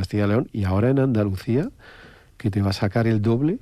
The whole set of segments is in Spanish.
Castilla y León, y ahora en Andalucía, que te va a sacar el doble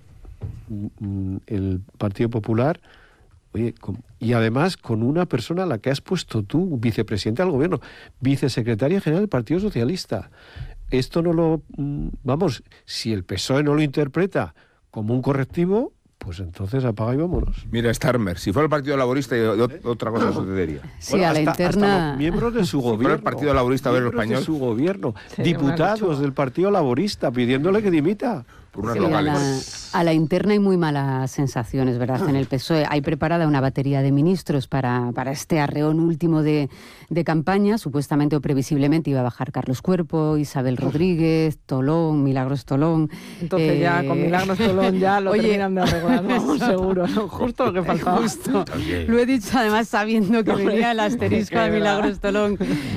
el Partido Popular. Oye, y además con una persona a la que has puesto tú, vicepresidente del gobierno, vicesecretaria general del Partido Socialista. Esto no lo... Vamos, si el PSOE no lo interpreta como un correctivo, pues entonces apaga y vámonos. Mira, Starmer, si fuera el Partido Laborista, otra cosa sucedería. Sí, bueno, a la interna... hasta los miembros de su gobierno. Si fuera el Partido Laborista Obrero Español. De su gobierno, diputados del Partido Laborista pidiéndole que dimita. Por unas Sí, locales. a la interna hay muy malas sensaciones, ¿verdad? En el PSOE hay preparada una batería de ministros para este arreón último de campaña. Supuestamente o previsiblemente iba a bajar Carlos Cuerpo, Isabel Rodríguez, Tolón, Milagros Tolón. Entonces ya con Milagros Tolón ya lo terminan de arreglar, vamos, seguro, ¿no? Justo lo que faltaba. Justo. Lo he dicho además sabiendo que venía el asterisco de Milagros Tolón.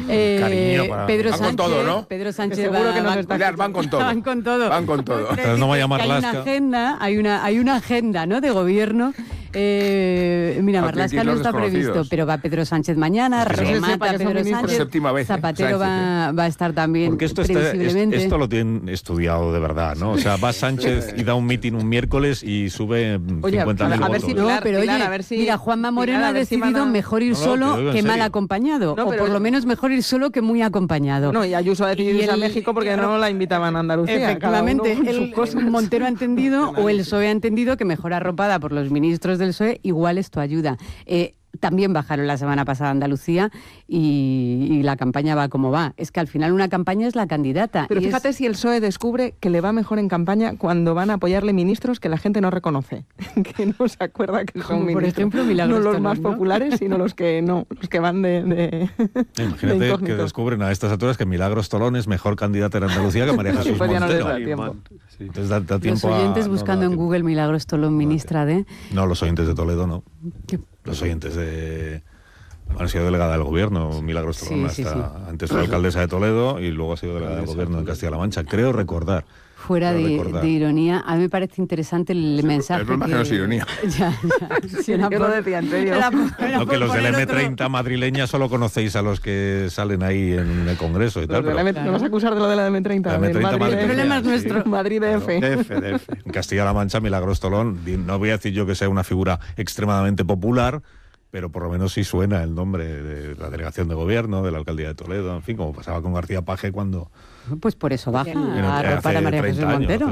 Pedro van Sánchez, con todo, ¿no? Pedro Sánchez seguro que nos está van con todo. Van con todo. Van con todo. No vaya a Marlaska. Hay una agenda, ¿no?, de gobierno. Mira, Marlaska no está previsto, pero va Pedro Sánchez mañana, remata Pedro Sánchez. Séptima vez, Zapatero va a estar también. Porque esto lo tienen estudiado de verdad, ¿no? O sea, va Sánchez y da un mitin un miércoles y sube 50.000 votos. No, pero oye, mira, Juanma Moreno ha decidido mejor ir solo que mal acompañado, o por lo menos mejor ir solo que muy acompañado. No, y Ayuso ha decidido irse a México porque no la invitaban a Andalucía. Efectivamente, Montero ha entendido, o el PSOE ha entendido, que mejor arropada por los ministros del PSOE, igual esto ayuda. También bajaron la semana pasada a Andalucía y la campaña va como va. Es que al final una campaña es la candidata. Pero fíjate si el PSOE descubre que le va mejor en campaña cuando van a apoyarle ministros que la gente no reconoce, que no se acuerda que son ministros. Por ejemplo, Milagros no los Tolón, más populares, sino los que van de Imagínate que descubren a estas alturas que Milagros Tolón es mejor candidata en Andalucía que María Jesús Montero. Entonces da tiempo los oyentes buscando en Google Milagros Tolón, ministra de... No, los oyentes de Toledo no. Los oyentes de... Han sido delegada del gobierno, Milagros Tolón, antes fue alcaldesa de Toledo y luego ha sido delegada del gobierno en Castilla-La Mancha. Creo recordar. Fuera de ironía, a mí me parece interesante el mensaje. El problema que no es ironía. Yo lo decía en serio. No, que los del M30 madrileña solo conocéis a los que salen ahí en el Congreso y tal. No vas a acusar de lo de la M30. La M30 el problema es nuestro. Madrid DF. En Castilla-La Mancha, Milagros Tolón, no voy a decir yo que sea una figura extremadamente popular, pero por lo menos sí suena el nombre de la delegación de gobierno, de la alcaldía de Toledo, en fin, como pasaba con García Paje cuando... Pues por eso baja para María Jesús Montero.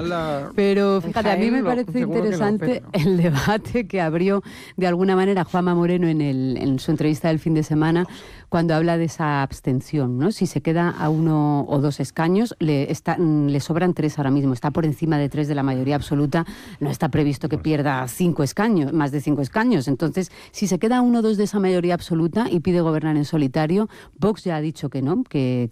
Pero fíjate, a mí me parece interesante el debate que abrió de alguna manera Juanma Moreno en su entrevista del fin de semana, cuando habla de esa abstención, ¿no? Si se queda a 1 o 2 escaños, le sobran 3 ahora mismo, está por encima de 3 de la mayoría absoluta, no está previsto que pierda 5 escaños, más de 5 escaños. Entonces, si se queda a 1 o 2 de esa mayoría absoluta y pide gobernar en solitario, Vox ya ha dicho que no,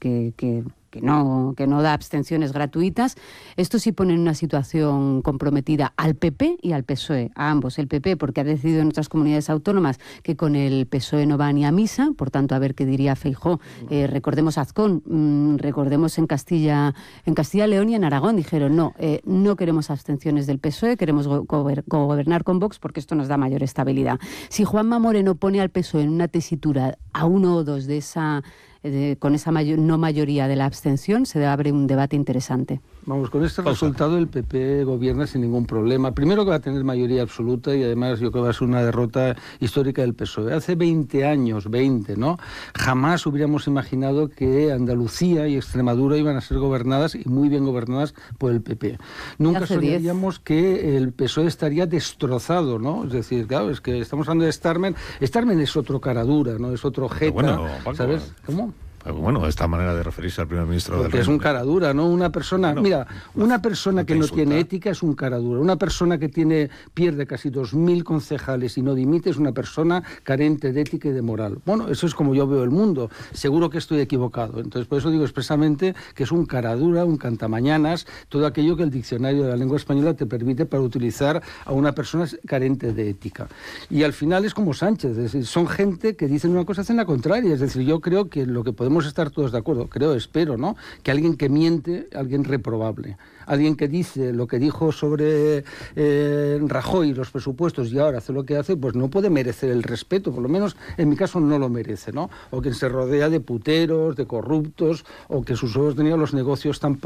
que no da abstenciones gratuitas. Esto sí pone en una situación comprometida al PP y al PSOE, a ambos. El PP porque ha decidido en otras comunidades autónomas que con el PSOE no va ni a misa, por tanto a ver qué diría Feijóo. Recordemos Azcón, recordemos en Castilla y León y en Aragón dijeron no queremos abstenciones del PSOE, queremos gobernar con Vox porque esto nos da mayor estabilidad. Si Juanma Moreno pone al PSOE en una tesitura a 1 o 2 de esa... con esa no mayoría de la abstención, se abre un debate interesante. Vamos, con este resultado el PP gobierna sin ningún problema. Primero que va a tener mayoría absoluta y además yo creo que va a ser una derrota histórica del PSOE. Hace 20 años, ¿no? Jamás hubiéramos imaginado que Andalucía y Extremadura iban a ser gobernadas y muy bien gobernadas por el PP. Nunca soñaríamos que el PSOE estaría destrozado, ¿no? Es decir, claro, es que estamos hablando de Starmer. Starmer es otro caradura, ¿no? Es otro jeta, bueno, Paco, ¿sabes? ¿Cómo? Bueno, esta manera de referirse al primer ministro porque del es un cara dura, ¿no? Una persona, mira, una persona que no tiene ética es un cara dura. Una persona que pierde casi 2.000 concejales y no dimite es una persona carente de ética y de moral. Bueno, eso es como yo veo el mundo. Seguro que estoy equivocado. Entonces, por eso digo expresamente que es un cara dura, un cantamañanas, todo aquello que el diccionario de la lengua española te permite para utilizar a una persona carente de ética. Y al final es como Sánchez, es decir, son gente que dicen una cosa y hacen la contraria. Es decir, yo creo que lo que podemos estar todos de acuerdo, espero, ¿no? Que alguien que miente, alguien reprobable, alguien que dice lo que dijo sobre Rajoy, los presupuestos y ahora hace lo que hace, pues no puede merecer el respeto, por lo menos en mi caso no lo merece, ¿no? O quien se rodea de puteros, de corruptos, o que sus ojos tenían los negocios tan